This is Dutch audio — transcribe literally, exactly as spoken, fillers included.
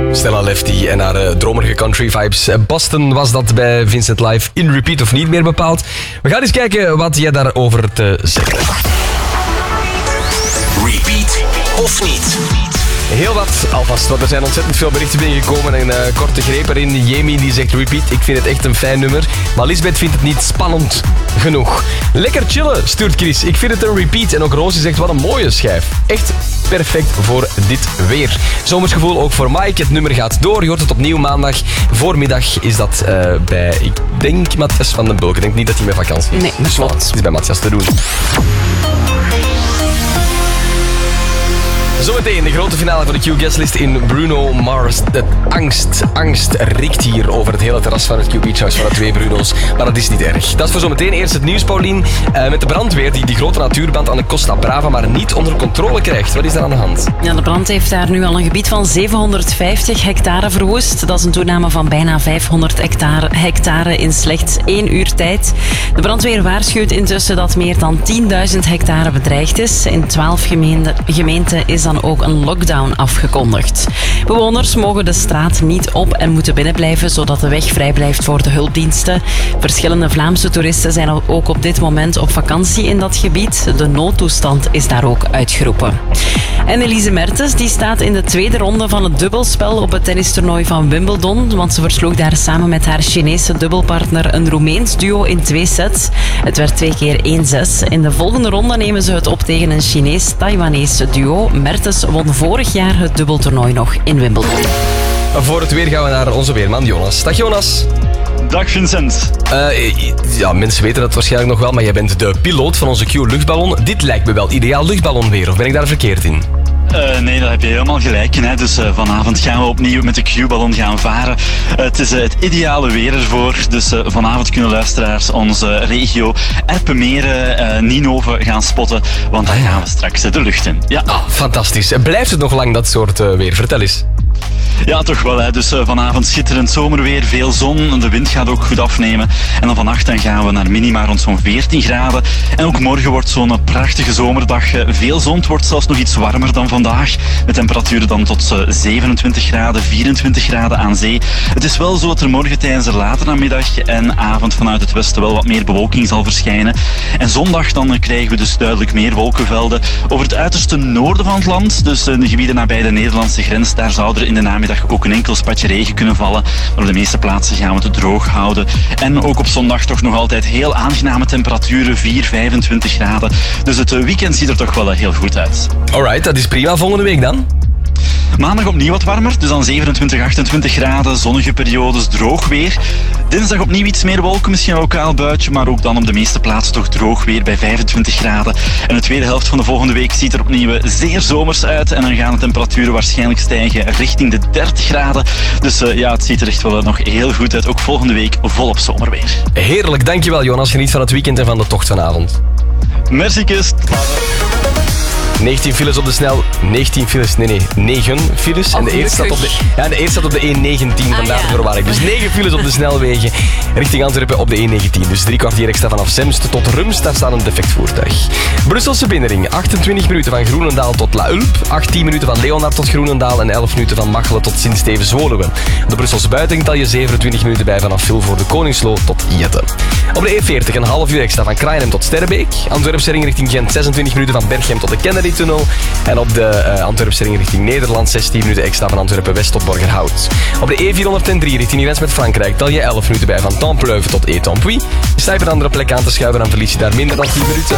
Stella Lefty en haar uh, dromerige country vibes. Boston was dat bij Vincent Live. In repeat of niet meer bepaald. We gaan eens kijken wat jij daarover te zeggen hebt. Repeat of niet? Heel wat alvast, want er zijn ontzettend veel berichten binnengekomen en uh, korte greep erin. Jamie die zegt repeat, ik vind het echt een fijn nummer. Maar Lisbeth vindt het niet spannend genoeg. Lekker chillen, stuurt Chris. Ik vind het een repeat. En ook Rosie zegt, wat een mooie schijf. Echt perfect voor dit weer. Zomersgevoel ook voor Mike. Het nummer gaat door. Je hoort het opnieuw maandag. Voormiddag is dat uh, bij, ik denk, Matthias van den Bulk. Ik denk niet dat hij met vakantie is. Nee, dat klopt. Het is bij Matthias te doen. Zometeen de grote finale van de Q-guestlist in Bruno Mars. De angst, angst riekt hier over het hele terras van het Q Beach House van de twee Bruno's. Maar dat is niet erg. Dat is voor zometeen. Eerst het nieuws, Paulien. Uh, met de brandweer die die grote natuurbrand aan de Costa Brava maar niet onder controle krijgt. Wat is er aan de hand? Ja, de brand heeft daar nu al een gebied van zevenhonderdvijftig hectare verwoest. Dat is een toename van bijna vijfhonderd hectare, hectare in slechts één uur tijd. De brandweer waarschuwt intussen dat meer dan tienduizend hectare bedreigd is. In twaalf gemeenten, gemeenten is dan ook een lockdown afgekondigd. Bewoners mogen de straat niet op en moeten binnenblijven, zodat de weg vrij blijft voor de hulpdiensten. Verschillende Vlaamse toeristen zijn ook op dit moment op vakantie in dat gebied. De noodtoestand is daar ook uitgeroepen. En Elise Mertens die staat in de tweede ronde van het dubbelspel op het tennistoernooi van Wimbledon, want ze versloeg daar samen met haar Chinese dubbelpartner een Roemeens duo in twee sets. Het werd twee keer één zes. In de volgende ronde nemen ze het op tegen een Chinees-Taiwanese duo. Mertens won vorig jaar het dubbeltoernooi nog in Wimbledon. Voor het weer gaan we naar onze weerman Jonas. Dag Jonas. Dag Vincent. Uh, ja, mensen weten dat waarschijnlijk nog wel, maar jij bent de piloot van onze Q-luchtballon. Dit lijkt me wel ideaal luchtballonweer, of ben ik daar verkeerd in? Uh, nee, daar heb je helemaal gelijk in. Hè. Dus uh, vanavond gaan we opnieuw met de Q-ballon gaan varen. Uh, het is uh, het ideale weer ervoor. Dus uh, vanavond kunnen luisteraars onze regio Erpenmeren, uh, Ninove gaan spotten. Want dan gaan we straks uh, de lucht in. Ja. Oh, fantastisch. Blijft het nog lang dat soort uh, weer? Vertel eens. Ja, toch wel. Hè. Dus uh, vanavond schitterend zomerweer, veel zon. De wind gaat ook goed afnemen. En dan vannacht dan gaan we naar minima rond zo'n veertien graden. En ook morgen wordt zo'n prachtige zomerdag. Uh, veel zon. Het wordt zelfs nog iets warmer dan vandaag. Met temperaturen dan tot uh, zevenentwintig graden, vierentwintig graden aan zee. Het is wel zo dat er morgen tijdens de late namiddag en avond vanuit het westen wel wat meer bewolking zal verschijnen. En zondag dan uh, krijgen we dus duidelijk meer wolkenvelden over het uiterste noorden van het land. Dus uh, de gebieden nabij de Nederlandse grens, daar zou er in de namiddag ook een enkel spatje regen kunnen vallen. Maar op de meeste plaatsen gaan we het droog houden. En ook op zondag toch nog altijd heel aangename temperaturen, vier, vijfentwintig graden. Dus het weekend ziet er toch wel heel goed uit. Alright, dat is prima. Volgende week dan? Maandag opnieuw wat warmer, dus dan zevenentwintig, achtentwintig graden, zonnige periodes, droog weer. Dinsdag opnieuw iets meer wolken, misschien een lokaal buitje, maar ook dan op de meeste plaatsen toch droog weer bij vijfentwintig graden. En de tweede helft van de volgende week ziet er opnieuw zeer zomers uit en dan gaan de temperaturen waarschijnlijk stijgen richting de dertig graden. Dus uh, ja, het ziet er echt wel nog heel goed uit, ook volgende week volop zomerweer. Heerlijk, dankjewel Jonas. Geniet van het weekend en van de tocht vanavond. Merci, Kist. negentien files op de snel... negentien files, nee, nee, negen files. En de eerste staat op de, ja, de eerste staat op de E negentien, vandaar de verwarring. Dus negen files op de snelwegen richting Antwerpen op de E negentien. Dus drie kwartier extra vanaf Zemst tot Rumst, daar staat een defect voertuig. Brusselse binnenring, achtentwintig minuten van Groenendaal tot La Hulp, achttien minuten van Leonard tot Groenendaal en elf minuten van Machelen tot Sint-Stevens-Woluwe. De Brusselse buitenring tel je zevenentwintig minuten bij vanaf Vilvoorde Koningslo tot Jette. Op de E veertig een half uur extra van Kraaienhem tot Sterrebeek. Antwerpse ring richting Gent, zesentwintig minuten van Berchem tot de Kennedy-tunnel. En op de uh, Antwerpse ring richting Nederland, zestien minuten extra van Antwerpen-West tot Borgerhout. Op de E vierhonderddrie richting de grens met Frankrijk tel je elf minuten bij van Templeuve tot Étampes. Sta je op een andere plek aan te schuiven, dan verlies je daar minder dan tien minuten.